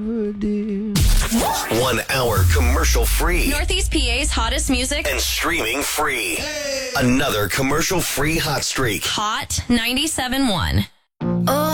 1 hour commercial free Northeast PA's hottest music. and streaming free. Another commercial free hot streak. Hot 97.1.